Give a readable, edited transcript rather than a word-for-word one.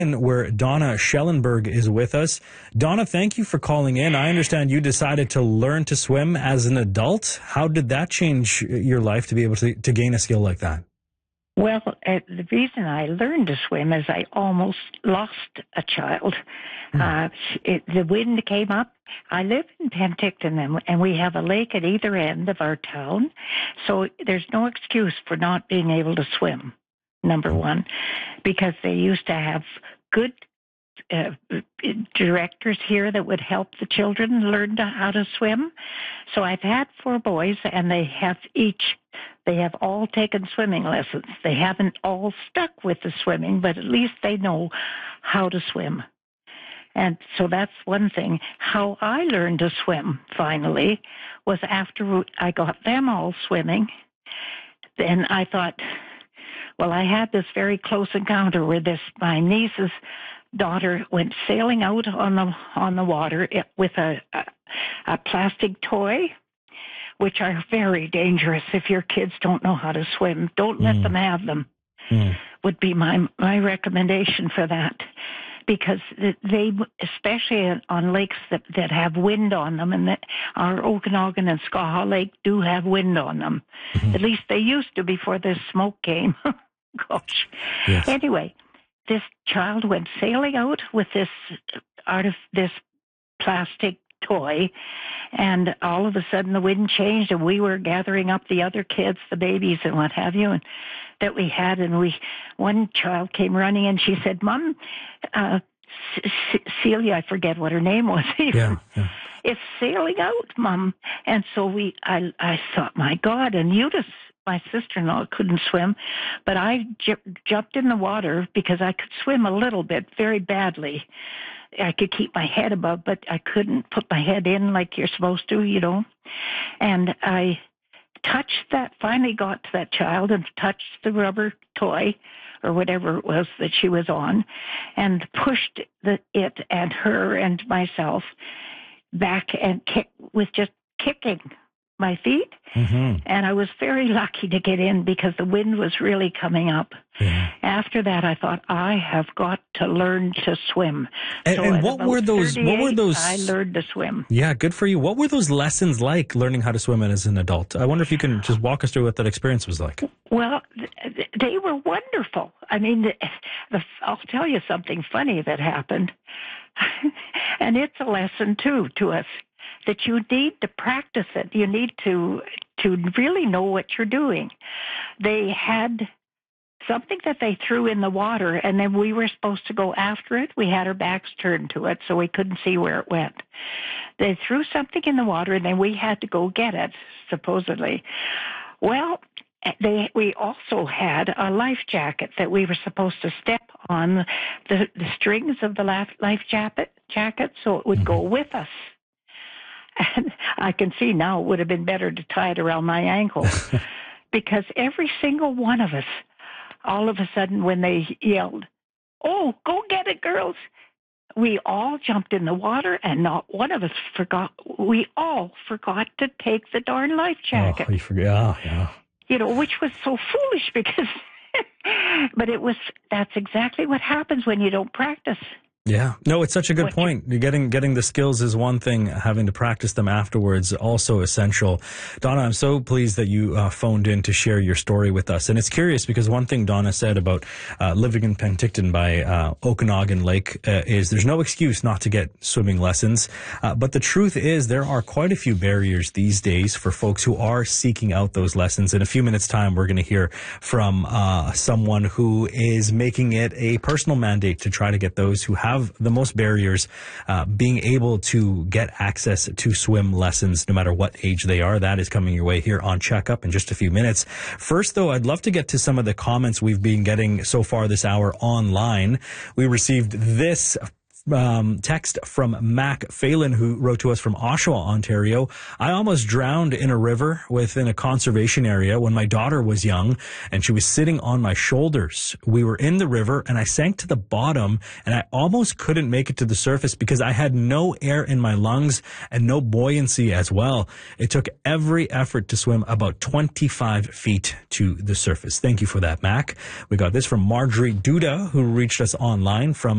where Donna Schellenberg is with us. Donna, thank you for calling in. I understand you decided to learn to swim as an adult. How did that change your life to be able to gain a skill like that? Well, the reason I learned to swim is I almost lost a child. The wind came up. I live in Penticton, and we have a lake at either end of our town, so there's no excuse for not being able to swim, number one, because they used to have good directors here that would help the children learn how to swim. So I've had 4 boys, and they have all taken swimming lessons. They haven't all stuck with the swimming, but at least they know how to swim. And so that's one thing. How I learned to swim, finally, was after I got them all swimming. Then I thought, well, I had this very close encounter where my niece's daughter went sailing out on the water with a plastic toy, which are very dangerous if your kids don't know how to swim. Don't let them have them, would be my recommendation for that. Because they, especially on lakes that have wind on them, and our Okanagan and Skaha Lake do have wind on them. At least they used to before this smoke came. Gosh. Yes. Anyway, this child went sailing out with this plastic toy, and all of a sudden the wind changed, and we were gathering up the other kids, the babies and what have you, and that we had, and one child came running, and she said, "Mom, Celia," I forget what her name was even, "it's sailing out, Mom." And so I thought, my God, and Eunice, my sister-in-law, couldn't swim, but I jumped in the water because I could swim a little bit, very badly. I could keep my head above, but I couldn't put my head in like you're supposed to, And I finally got to that child and touched the rubber toy or whatever it was that she was on, and pushed it and her and myself back and with just kicking my feet. And I was very lucky to get in because the wind was really coming up. After that, I thought, I have got to learn to swim. And what were those? I learned to swim. Yeah, good for you. What were those lessons like, learning how to swim as an adult? I wonder if you can just walk us through what that experience was like. Well, they were wonderful. I mean, I'll tell you something funny that happened, and it's a lesson too to us, that you need to practice it. You need to really know what you're doing. They had something that they threw in the water, and then we were supposed to go after it. We had our backs turned to it, so we couldn't see where it went. They threw something in the water, and then we had to go get it, supposedly. Well, we also had a life jacket that we were supposed to step on the strings of the life jacket so it would go with us. And I can see now it would have been better to tie it around my ankle because every single one of us, all of a sudden when they yelled, "Oh, go get it, girls," we all jumped in the water, and not one of us forgot. We all forgot to take the darn life jacket. Oh, you forgot. Yeah. Which was so foolish because, but that's exactly what happens when you don't practice. Yeah. No, it's such a good point. Getting the skills is one thing. Having to practice them afterwards, also essential. Donna, I'm so pleased that you phoned in to share your story with us. And it's curious because one thing Donna said about living in Penticton by Okanagan Lake is there's no excuse not to get swimming lessons. But the truth is there are quite a few barriers these days for folks who are seeking out those lessons. In a few minutes' time, we're going to hear from someone who is making it a personal mandate to try to get those who have the most barriers being able to get access to swim lessons no matter what age they are. That is coming your way here on Checkup in just a few minutes. First, though, I'd love to get to some of the comments we've been getting so far this hour online. We received this text from Mac Phelan, who wrote to us from Oshawa, Ontario. "I almost drowned in a river within a conservation area when my daughter was young, and she was sitting on my shoulders. We were in the river, and I sank to the bottom, and I almost couldn't make it to the surface because I had no air in my lungs and no buoyancy as well. It took every effort to swim about 25 feet to the surface." Thank you for that, Mac. We got this from Marjorie Duda, who reached us online from